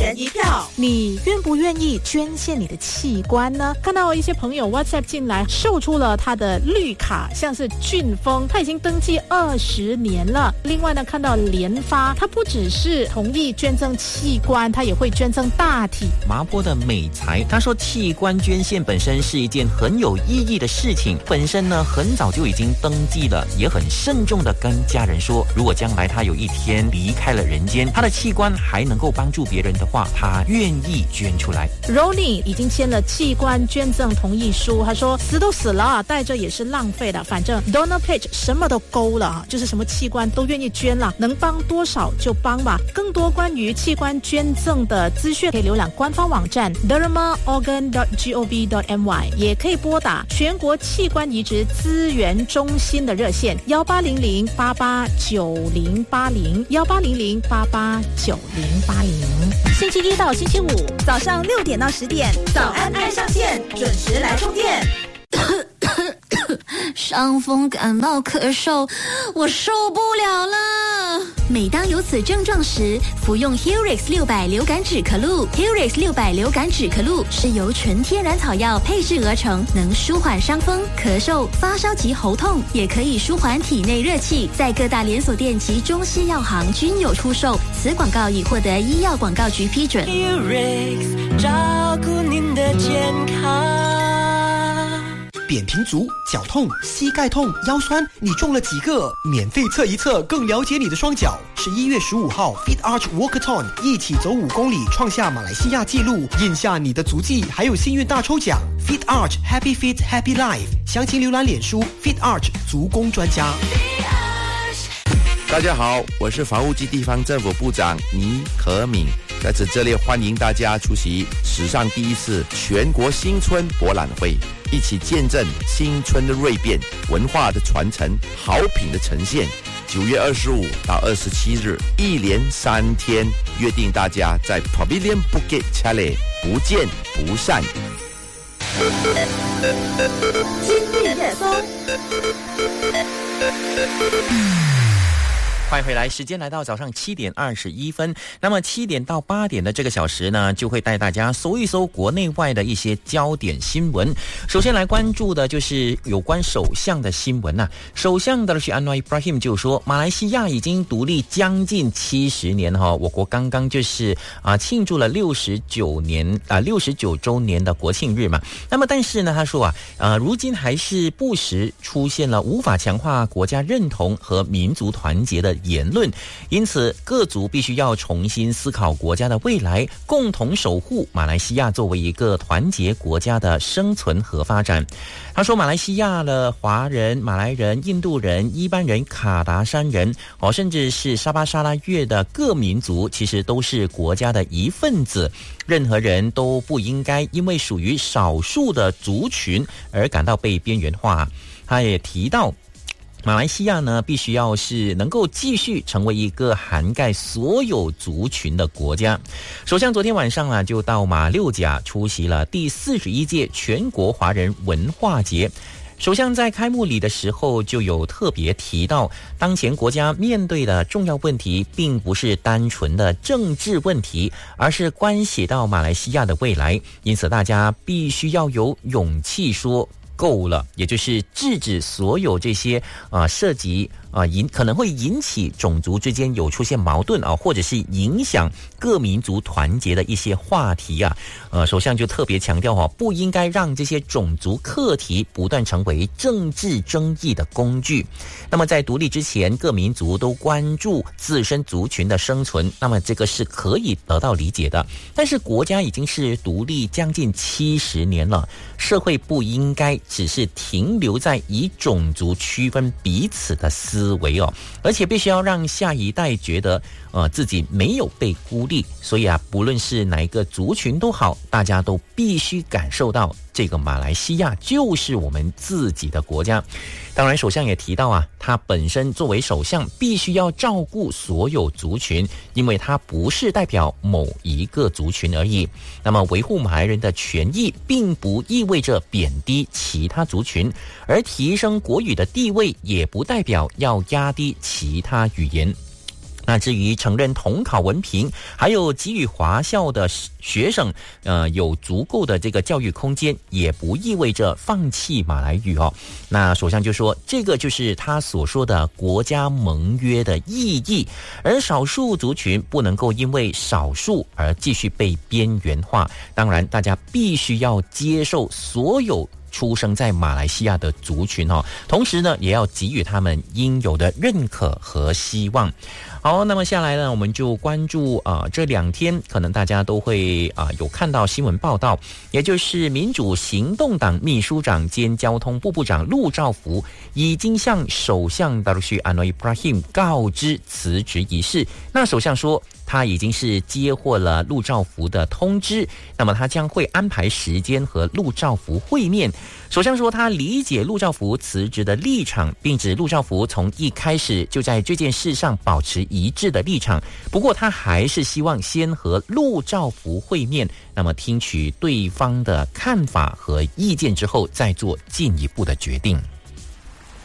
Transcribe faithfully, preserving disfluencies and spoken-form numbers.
人一票。 你愿不愿意捐献你的器官呢？看到一些朋友 WhatsApp 进来，秀出了他的绿卡，像是俊峰，他已经登记二十年了。另外呢，看到连发，他不只是同意捐赠器官，他也会捐赠大体。 麻坡的美才，他说器官捐献本身是一件很有意义的事情，本身呢很早就已经登记了，也很慎重的跟家人说，如果将来他有一天离开了人间，他的器官还能够帮助别人的话，他愿意捐出来。 Ronnie 已经签了器官捐赠同意书，他说死都死了，带着也是浪费的，反正 donor page 什么都勾了，就是什么器官都愿意捐了，能帮多少就帮吧。更多关于器官捐赠的资讯可以浏览官方网站 derma organ dot gov dot my， 也可以拨打全国器官移植资源中心的热线幺八零零八八九零八零幺八零零八八九零八零。星期一到星期五早上六点到十点，早安爱上线，准时来充电。 伤风感冒咳嗽，我受不了了。每当有此症状时，服用 Helix 六百流感止咳露。Helix 六百流感止咳露是由纯天然草药配制而成，能舒缓伤风、咳嗽、发烧及喉痛，也可以舒缓体内热气。在各大连锁店及中西药行均有出售。此广告已获得医药广告局批准。 Helix 照顾您的健康。 扁平足、脚痛、膝盖痛、腰酸，你中了几个？免费测一测，更了解你的双脚。十一月十五号 ，Fit Arch Walkathon 一起走五公里，创下马来西亚纪录，印下你的足迹，还有幸运大抽奖。Fit Arch Happy Fit Happy Life， 详情浏览脸书 Fit Arch 足工专家。 大家好，我是房屋及地方政府部长倪可敏，在此这里欢迎大家出席史上第一次全国新春博览会，一起见证新春的锐变、文化的传承、好品的呈现。九月二十五到二十七日，一连三天，约定大家在 Pavilion Bukit Chalet 不见不散。 今日热搜。 快回来，时间来到早上七点二十一分。那么七点到八点的这个小时呢，就会带大家搜一搜国内外的一些焦点新闻。首先来关注的就是有关首相的新闻啊。首相的是安瓦伊布拉希就说，马来西亚已经独立将近七十年哈，我国刚刚就是啊庆祝了六十九年啊六十九周年的国庆日嘛。那么但是呢，他说啊，呃，如今还是不时出现了无法强化国家认同和民族团结的言论，因此各族必须要重新思考国家的未来，共同守护马来西亚作为一个团结国家的生存和发展。他说，马来西亚的华人、马来人、印度人、伊班人、卡达山人，哦，甚至是沙巴沙拉越的各民族，其实都是国家的一份子。任何人都不应该因为属于少数的族群而感到被边缘化。他也提到，马来西亚呢，必须要是能够继续成为一个涵盖所有族群的国家。首相昨天晚上啊，就到马六甲出席了第四十一届全国华人文化节。首相在开幕礼的时候就有特别提到，当前国家面对的重要问题并不是单纯的政治问题，而是关系到马来西亚的未来，因此大家必须要有勇气说够了，也就是制止所有这些啊、呃、涉及啊、呃、引可能会引起种族之间有出现矛盾啊，或者是影响各民族团结的一些话题啊。呃，首相就特别强调哈、啊，不应该让这些种族课题不断成为政治争议的工具。那么在独立之前，各民族都关注自身族群的生存，那么这个是可以得到理解的。但是国家已经是独立将近七十年了，社会不应该只是停留在以种族区分彼此的思维哦，而且必须要让下一代觉得呃自己没有被孤立。所以啊，不论是哪一个族群都好，大家都必须感受到这个马来西亚就是我们自己的国家。当然首相也提到啊，他本身作为首相必须要照顾所有族群，因为他不是代表某一个族群而已。那么维护马来人的权益并不意味着贬低其他族群，而提升国语的地位也不代表要压低其他语言。 那至于承认统考文凭，还有给予华校的学生呃有足够的这个教育空间，也不意味着放弃马来语哦。那首相就说，这个就是他所说的国家盟约的意义，而少数族群不能够因为少数而继续被边缘化。当然，大家必须要接受所有出生在马来西亚的族群哦，同时呢，也要给予他们应有的认可和希望。好，那么下来呢，我们就关注啊、呃，这两天可能大家都会啊、呃、有看到新闻报道，也就是民主行动党秘书长兼交通部部长陆兆福已经向首相达鲁许安诺伊布拉辛告知辞职一事。那首相说，他已经是接获了陆兆福的通知，那么他将会安排时间和陆兆福会面。首相说，他理解陆兆福辞职的立场，并指陆兆福从一开始就在这件事上保持一致的立场。不过，他还是希望先和陆兆福会面，那么听取对方的看法和意见之后，再做进一步的决定。